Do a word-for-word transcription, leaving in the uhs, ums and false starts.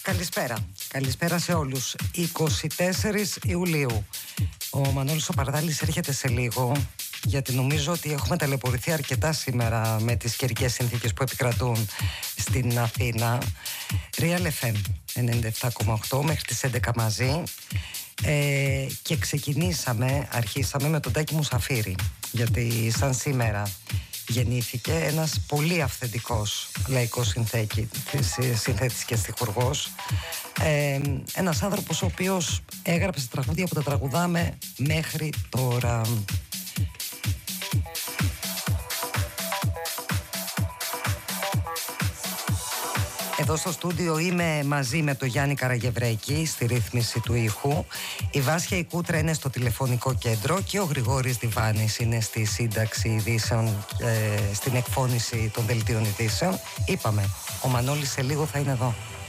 Καλησπέρα. Καλησπέρα σε όλους. είκοσι τέσσερις Ιουλίου. Ο Μανώλης ο Παρδάλης έρχεται σε λίγο, γιατί νομίζω ότι έχουμε ταλαιπωρηθεί αρκετά σήμερα με τις καιρικές συνθήκες που επικρατούν στην Αθήνα. Real εφ εμ ενενήντα επτά κόμμα οκτώ μέχρι τις έντεκα μαζί. Ε, και ξεκινήσαμε, αρχίσαμε με τον Τάκη Μουσαφίρη, γιατί σαν σήμερα γεννήθηκε ένας πολύ αυθεντικός λαϊκός συνθέτη, συνθέτης και στιχουργός, ε, ένας άνθρωπος ο οποίος έγραψε τραγούδια που τα τραγουδάμε μέχρι τώρα. Εδώ στο στούντιο είμαι μαζί με τον Γιάννη Καραγευρέκη στη ρύθμιση του ήχου. Η Βάσια η Κούτρα είναι στο τηλεφωνικό κέντρο και ο Γρηγόρης Διβάνης είναι στη σύνταξη ειδήσεων, ε, στην εκφώνηση των δελτίων ειδήσεων. Είπαμε, ο Μανώλης σε λίγο θα είναι εδώ.